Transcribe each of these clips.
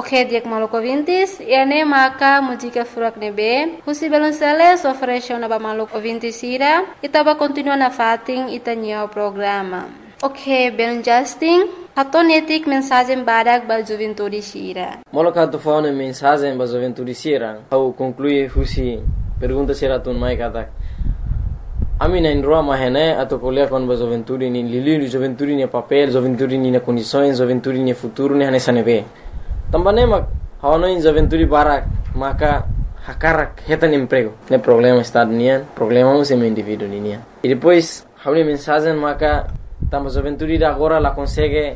Ok, dia maluco ouvintes, e ane maka música furak nebe, husi belonceles oferece na ba maluco ouvintes ira, itaba continua na fating itanya o programa. Ok, belon Justin, hatonetik mensagem badak ba juventude sira. Maluco tu fauna mensagem ba juventude sira, au conclui husi pergunta sira tun mai katak. Ami na indroa mahene atau kuliah kon ba juventude ni lili juventude ni papel, juventude ni na condições, juventude ni futuro ni hane sanebe. Tambane mak hawana in juventude barak maka hakarak hetan emprego. Ne problema está nian, problema o sem indivíduo nian. E depois hauni mensagem maka tamba juventude da agora la consegue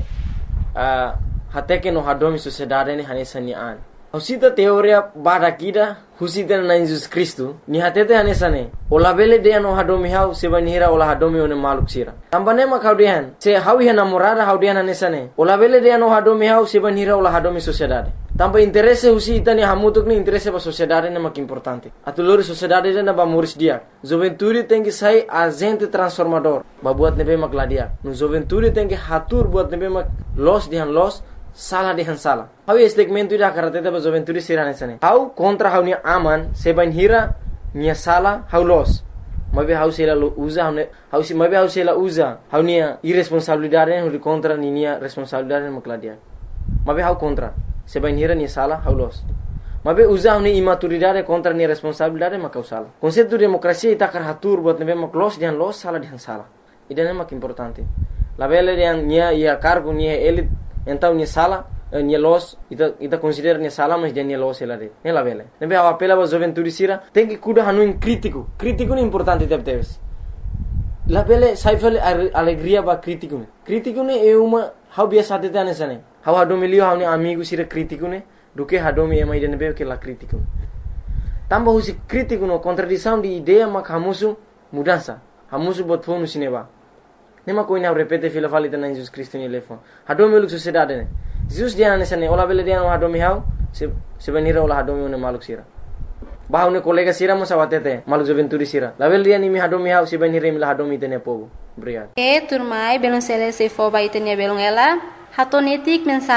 hateke no hadomi sociedade ni hane sanian. Husita teoria barakida husita na Jesus Cristo ni hatete hane sane. Ola bele de no hadomi hau sebanira ola hadomi one maluk sira. Tambane mak haudian se hawi hana morada haudian hane sane. Ola bele de no hadomi hau sebanira ola hadomi sociedade. Tamba interesse husita ni hamutuk ni interesse ba sociedade na mak importante. Atulori sociedade na ba muris dia. Juventude tem que sai agente transformador. Ba buat nebe mak ladia. No juventude tem que hatur buat nebe mak los dihan los salah dihan salah. Hawi segmento ida karate ba juventude sirane sane. Hau kontra hau ni aman sebanira nia salah hau los. Mabe hau sela usa hau si mabe hau sela usa hau nia irresponsabilidade hu contra ni nia responsabilidade mak ladia. Mabe hau kontra sebanira nia salah hau los. Mabe usa hau ni imaturidade contra nia responsabilidade mak hau salah. Konsepto demokrasia ita kar hatur buat nebe mak los dihan los salah dihan salah. Ida mak importante. La bele dihan nia ia cargo nia elit então nia sala nia los ita considera nia sala mas dia nia los ela de nela vele nebe a apela ba juventude sira tem que cuidar hanu in crítico ni importante teves la vele saifale alegria ba crítico ne é uma how biasa te tane sane how hadomi lio how ni amigo sira crítico ne do que hadomi é mais de nebe que la crítico tamba husi crítico no contradição de ideia mak hamusu mudança hamusu bot fonu sineba nema ko ina repete fila falita na Jesus Cristo ni lefo hadomi luk sociedade ne Jesus dia na sane ola bele dia no hadomi hau se benira ola hadomi ne maluk sira bahau ne kolega sira mo sawatete maluk juventude sira la bele dia ni mi hadomi hau se benira mi la hadomi tene pogo obrigado Turmai belon cele se fo ba itenia belon ela hatonetik mensagem